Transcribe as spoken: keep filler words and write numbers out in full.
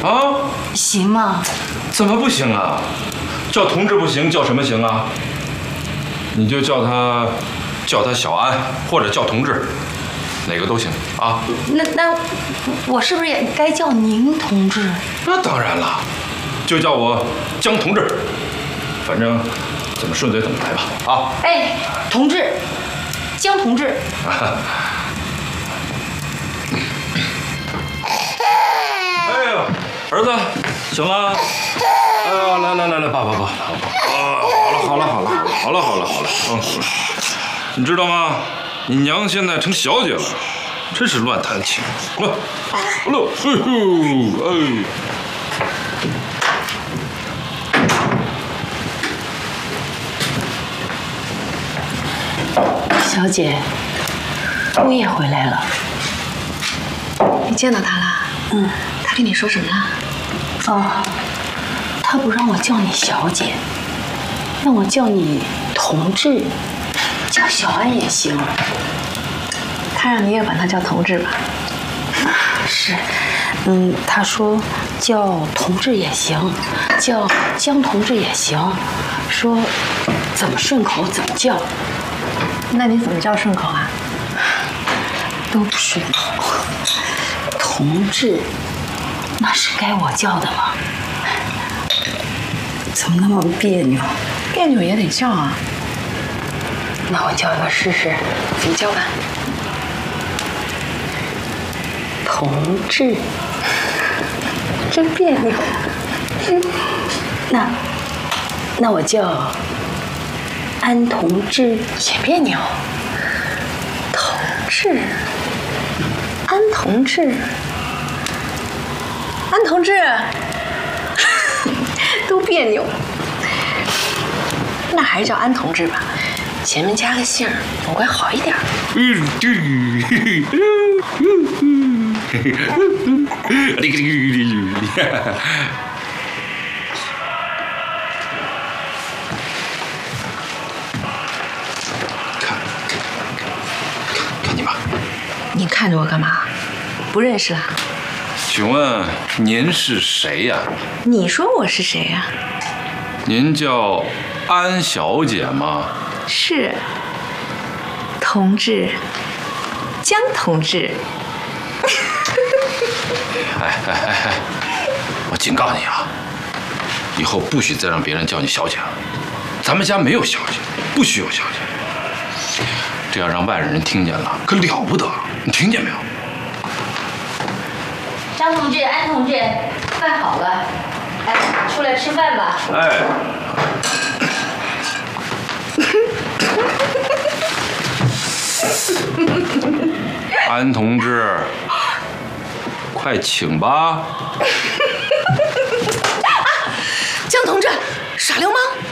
啊， 行吗？ 怎么不行啊？叫同志不行，叫什么行啊？你就叫他，叫他小安，或者叫同志，哪个都行啊。 那那我是不是也该叫您同志？ 那当然了，就叫我江同志，反正怎么顺嘴怎么来吧。啊， 哎，同志，江同志。 哎呀，儿子，醒了。哎呀，来来来来，爸爸爸爸。啊，好了好了好了好了好了好了，嗯，你知道吗？你娘现在成小姐了，真是乱弹琴。来，来，哎呦，哎。 小姐，姑爷回来了。 你见到他了？ 嗯。 他跟你说什么了？ 哦，他不让我叫你小姐，让我叫你同志，叫小安也行。 他让你也管他叫同志吧？ 是，嗯，他说叫同志也行，叫江同志也行，说怎么顺口怎么叫。 那你怎么叫顺口啊？ 都不顺口。同志，那是该我叫的吗？怎么那么别扭？ 别扭也得叫啊。 那我叫一个试试。 怎么叫吧？ 同志， 真别扭。 那，那我叫安同志也别扭。同志，安同志，安同志，都别扭。那还是叫安同志吧，前面加个姓儿，总归好一点。 嗯，对。看，看你吧。 你看着我干嘛？不认识了？ 请问您是谁呀？ 你说我是谁呀？ 您叫安小姐吗？ 是。同志，江同志。 哎哎哎哎！我警告你啊，以后不许再让别人叫你小姐了。咱们家没有小姐，不许有小姐。这要让外人听见了，可了不得！你听见没有？ 张同志、安同志，饭好了，来，出来吃饭吧。 哎。安同志，快请吧。 江同志，耍流氓！